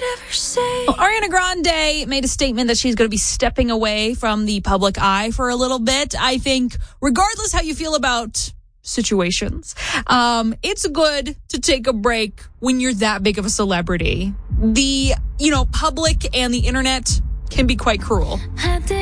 Well, Ariana Grande made a statement that she's going to be stepping away from the public eye for a little bit. I think regardless how you feel about situations, it's good to take a break when you're that big of a celebrity. The, public and the internet can be quite cruel.